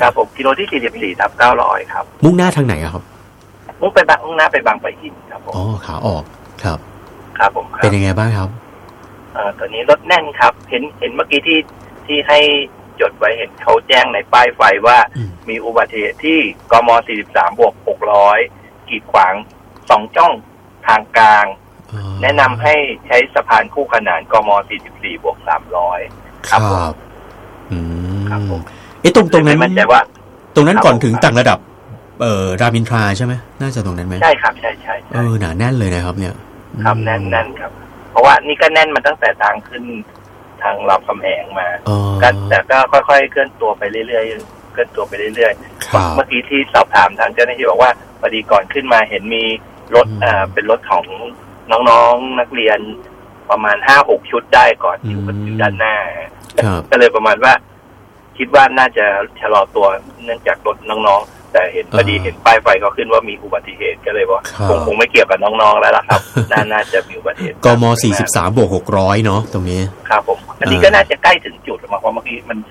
ครับผมกิโลที่44/900ครับมุ่งหน้าทางไหนครับมุ่งหน้าไปบางปะอินครับผมอ๋อขาออกครับครับผมเป็นยังไงบ้างครับตอนนี้รถแน่นครับเห็นเมื่อกี้ที่ให้จดไว้เห็นเขาแจ้งในป้ายไฟว่ามีอุบัติเหตุที่กม43/600กีดขวาง2ช่องทางกลางแนะนำให้ใช้สะพานคู่ขนานกม44/300ครับครับผมตรงนั้นมั่นใจว่าตรงนั้นก่อนถึงต่างระดับรามอินทราใช่ไหมน่าจะตรงนั้นไหมใช่ครับใช่หนาแน่นเลยนะครับเนี่ยครับแน่นครับเพราะว่านี่ก็แน่นมาตั้งแต่ทางขึ้นทางรามคำแหงมาแต่ก็ค่อยๆเคลื่อนตัวไปเรื่อยๆเมื่อกี้ที่สอบถามทางเจ้าหน้าที่บอกว่าพอดีก่อนขึ้นมาเห็นมีรถเป็นรถของน้องๆนักเรียนประมาณ 5-6 ชุดได้ก่อนอยู่ด้านหน้าก็เลยประมาณว่าคิดว่าน่าจะชะลอตัวเนื่องจากรถน้องๆแต่เห็นพอดีเห็นป้ายไฟเขาขึ้นว่ามีอุบัติเหตุก็เลยว่าคงไม่เกี่ยวกับน้องๆแล้วล่ะครับน่าจะมีอุบัติเหตุกม43/600เนาะตรงนี้ครับผมอันนี้ก็น่าจะใกล้ถึงจุดมาเพราะเมื่อกี้มัน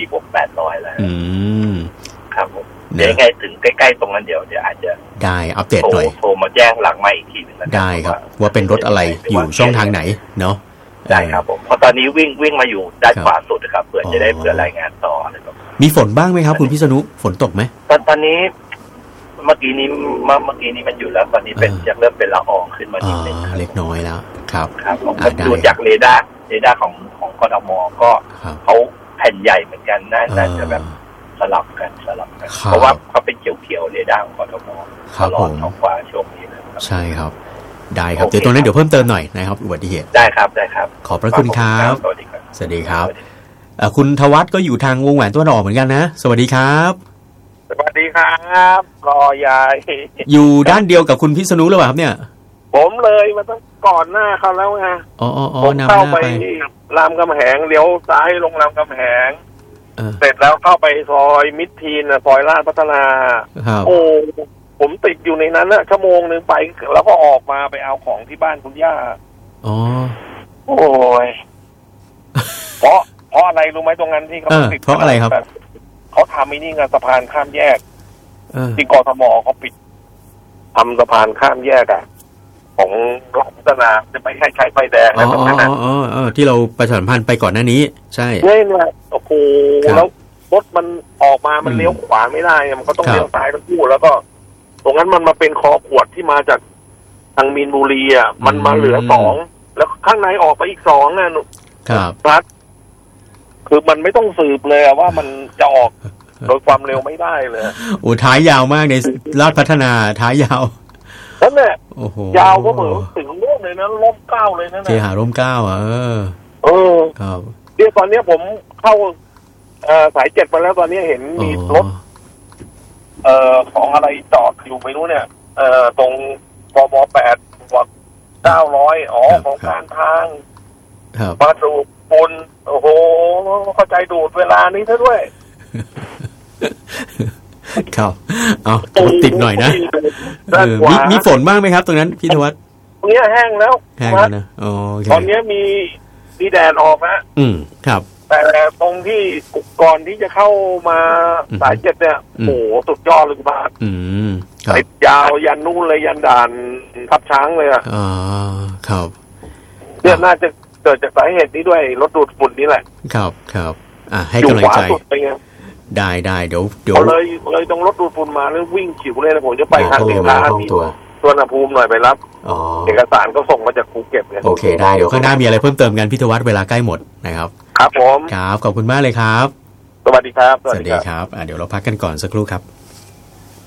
44/800แล้วครับผมเดี๋ยวยังไงถึงใกล้ๆตรงนั้นเดี๋ยวอาจจะได้อัปเดตหน่อยโทรมาแจ้งหลังไมค์อีกทีนึงได้ครับว่าเป็นรถอะไรอยู่ช่องทางไหนเนาะได้ครับผมเพราะตอนนี้วิ่งมาอยู่ด้านขวาสุดครับเผื่อจะได้รายงานต่ออะไรแบบมีฝนบ้างไหมครับคุณพิษณุฝนตกไหมตอนนี้เมื่อกี้นี้มันอยู่แล้วตอนนี้เป็นจะเริ่มเป็นละอองขึ้นมานิดนึงเล็กน้อยแล้วครับผมดูจากเรดาร์ของกทมก็เขาแผ่นใหญ่เหมือนกันน่าจะแบบสลับกันเพราะว่าเขาเป็นเขียวๆเรดาร์ของกทมตลอดท้องฟ้าช่วงนี้นะครับใช่ครับได้ครับเดี๋ยวตรงนั้นเดี๋ยวเพิ่มเติมหน่อยนะครับอุบัติเหตุได้ครับขอบพระคุณครับสวัสดีครับคุณทวัฒน์ก็อยู่ทางวงแหวนตะวันออกเหมือนกันนะสวัสดีครับสวัสดีครับรอยายอยู่ด้านเดียวกับคุณพิษณุหรือเปล่าครับเนี่ยผมเลยมาตั้งก่อนหน้าเขาแล้วไงผมเข้าไปรามคำแหงเลี้ยวซ้ายลงรามคำแหงเสร็จแล้วเข้าไปซอยมิตรทีนซอยลาดพัฒนาโอ้ผมติดอยู่ในนั้นนะชั่วโมงนึงไปแล้วก็ออกมาไปเอาของที่บ้านคุณย่าโอ้ยเพราะอะไรรู้ไหมตรงนั้นที่เขาติดเพราะอะไรครับเขาทำไอ้นี่ไงสะพานข้ามแยกที่กทมเขาปิดทำสะพานข้ามแยกของรัตนาจะไปให้ใช้ไฟแดงอะไรตรงนั้นที่เราประชาสัมพันธ์ไปก่อนหน้านี้ใช่เนี่ยโอ้โหแล้วรถมันออกมามันเลี้ยวขวาไม่ได้มันก็ต้องเลี้ยวซ้ายทั้งคู่แล้วก็ตรงนั้นมันมาเป็นคอขวดที่มาจากทางมีนบุรีมันมาเหลือ2แล้วข้างในออกไปอีก2นะครับคือมันไม่ต้องสืบเลยว่ามันจะออกโดยความเร็วไม่ได้เลยโอ้ท้ายยาวมากในลาดพัฒนาท้ายยาวนั่นแหละยาวก็เหมือนถึงร่มเลยนะร่ม9เลยนะเทหาร่ม9ครับเดี๋ยวตอนนี้ผมเข้าสาย7มาแล้วตอนนี้เห็นมีรถของอะไรจอดอยู่ไม่รู้เนี่ยตรงกม8วัด900ของการทางมาดูปูนโอ้โหเข้าใจดูดเวลานี้ซะด้วยครับเอาติดหน่อยนะมีฝนบ้างไหมครับตรงนั้นพี่ธวัฒน์ตรงนี้แห้งแล้วนะตอนนี้มีแดดออกนะครับแต่ตรงที่ก่อนที่จะเข้ามาสาย7เนี่ยโอ้โหสุดยอดเลยคุณบาสติดยาวยันนู่นเลยยันด่านทับช้างเลยครับเนี่ยน่าจะเกิดจากสาเหตุนี้ด้วยรถดูดฝุ่นนี่แหละครับให้กำลังใจได้เดี๋ยวเลยต้องรถดูดฝุ่นมาแล้ววิ่งฉิวเลยนะผมจะไปทางเอกสารที่สวนภูมิหน่อยไปรับเอกสารก็ส่งมาจากภูเก็ตโอเคได้เดี๋ยวข้างหน้ามีอะไรเพิ่มเติมกันพี่ธวัฒน์เวลาใกล้หมดนะครับครับผมครับขอบคุณมากเลยครับสวัสดีครับสวัสดีครับเดี๋ยวเราพักกันก่อนสักครู่ครับ